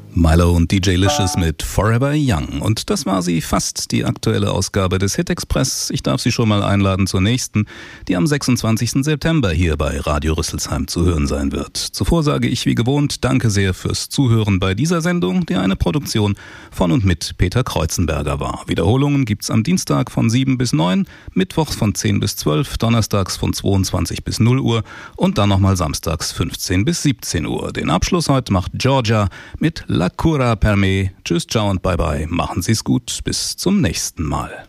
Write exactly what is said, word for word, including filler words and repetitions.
Milo und D J Licious mit Forever Young. Und das war sie, fast die aktuelle Ausgabe des Hit Express. Ich darf Sie schon mal einladen zur nächsten, die am sechsundzwanzigsten September hier bei Radio Rüsselsheim zu hören sein wird. Zuvor sage ich wie gewohnt Danke sehr fürs Zuhören bei dieser Sendung, die eine Produktion von und mit Peter Kreuzenberger war. Wiederholungen gibt's am Dienstag von sieben bis neun, mittwochs von zehn bis zwölf, donnerstags von zweiundzwanzig bis null Uhr und dann nochmal samstags fünfzehn bis siebzehn Uhr. Den Abschluss heute macht Georgia mit La Cura per me. Tschüss, ciao und bye bye. Machen Sie's gut. Bis zum nächsten Mal.